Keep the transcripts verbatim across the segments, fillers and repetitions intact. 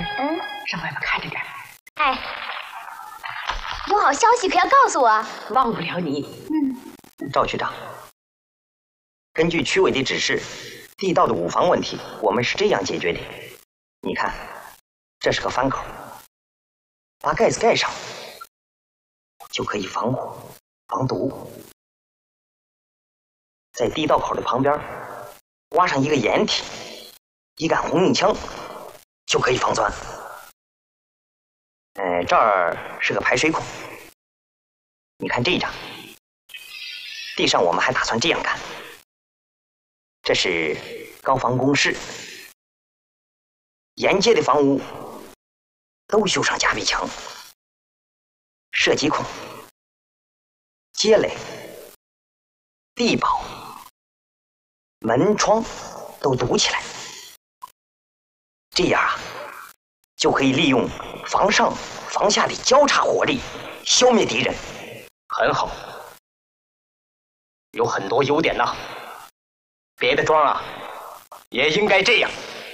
嗯， 上外面看着点。 哎，有好消息可要告诉我。 忘不了你。 嗯， 赵区长，根据区委的指示，地道的五防问题我们是这样解决的。你看，这是个翻口，把盖子盖上，就可以防火防毒。在地道口的旁边挖上一个掩体，一杆红缨枪，就可以防钻。呃，这儿是个排水孔，你看这一张，地上我们还打算这样干。这是高防工事，沿街的房屋都修上夹壁墙、射击孔、街垒、地堡、门窗都堵起来，这样啊，就可以利用房上房下的交叉火力消灭敌人。 很好，有很多优点呐。别的庄啊，也应该这样。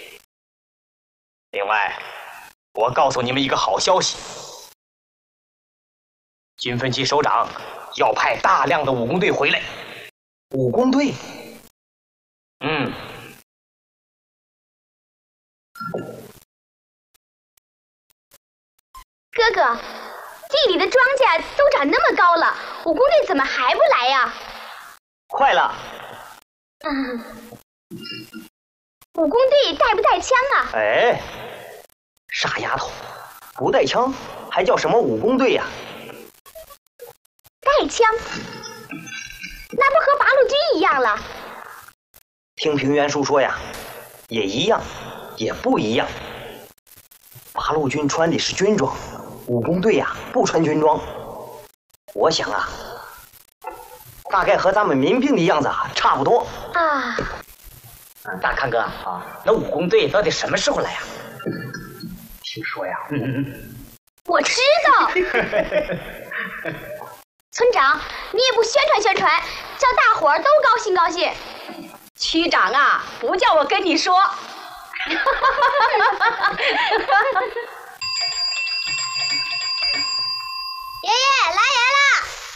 另外，我告诉你们一个好消息，军分区首长要派大量的武工队回来。 武工队？ 嗯。 哥哥，地里的庄稼都长那么高了，武工队怎么还不来呀？ 快了。 嗯，武工队带不带枪啊？ 哎，傻丫头，不带枪还叫什么武工队呀？ 带枪，那不和八路军一样了？ 听平原叔说呀，也一样，也不一样。八路军穿的是军装，武工队呀不穿军装。我想啊，大概和咱们民兵的样子啊差不多啊。 大康哥啊，那武工队到底什么时候来呀？ 听说呀， 嗯嗯嗯， 我知道。村长，你也不宣传宣传，叫大伙儿都高兴高兴。 区长啊，不叫我跟你说。 爷爷来人啦！